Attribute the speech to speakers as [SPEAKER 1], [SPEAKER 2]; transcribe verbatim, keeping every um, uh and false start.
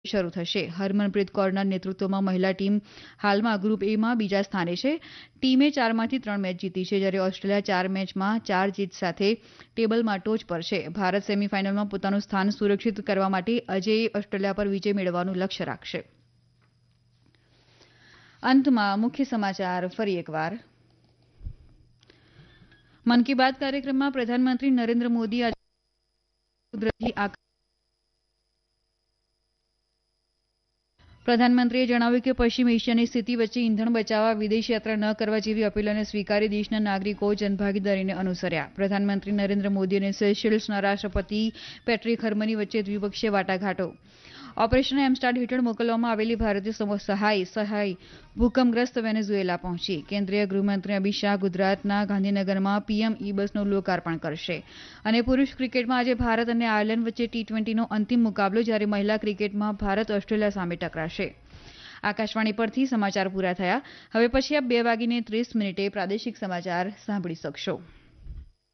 [SPEAKER 1] શરૂ થશે. હરમનપ્રીત કૌરના નેતૃત્વમાં મહિલા ટીમ હાલમાં ગ્રુપ એમાં બીજા સ્થાને છે. ટીમે ચારમાંથી ત્રણ મેચ જીતી છે, જ્યારે ઓસ્ટ્રેલિયા ચાર મેચમાં ચાર જીત સાથે ટેબલમાં ટોચ પર છે. ભારત સેમીફાઇનલમાં પોતાનું સ્થાન સુરક્ષિત કરવા માટે અજેય ઓસ્ટ્રેલિયા પર વિજય મેળવવાનું લક્ષ્ય રાખશે. અંતમાં મુખ્ય સમાચાર ફરી એકવાર. મન કી બાત કાર્યક્રમમાં પ્રધાનમંત્રી નરેન્દ્ર મોદી આજે કુદરતી પ્રધાનમંત્રીએ જણાવ્યું કે પશ્ચિમ એશિયાની સ્થિતિ વચ્ચે ઇંધણ બચાવવા વિદેશ યાત્રા ન કરવા જેવી અપીલોને સ્વીકારી દેશના નાગરિકો જનભાગીદારીને અનુસર્યા. પ્રધાનમંત્રી નરેન્દ્ર મોદી અને સેશેલ્સના રાષ્ટ્રપતિ પેટ્રિક હર્મની વચ્ચે દ્વિપક્ષીય વાટાઘાટો. ઓપરેશન એમસ્ટાર્ટ હેઠળ મોકલવામાં આવેલી ભારતીય સહાય સહાય ભૂકંપગ્રસ્ત વેનેઝુએલા પહોંચી. કેન્દ્રીય ગૃહમંત્રી અમિત શાહ ગુજરાતના ગાંધીનગરમાં પીએમ ઈ બસનું લોકાર્પણ કરશે. અને પુરૂષ ક્રિકેટમાં આજે ભારત અને આયર્લેન્ડ વચ્ચે ટી ટ્વેન્ટીનો અંતિમ મુકાબલો, જ્યારે મહિલા ક્રિકેટમાં ભારત ઓસ્ટ્રેલિયા સામે ટકરાશે. આકાશવાણી પરથી સમાચાર પૂરા થયા. હવે પછી આપ બે વાગીને ત્રીસ મિનિટે પ્રાદેશિક સમાચાર સાંભળી શકશો.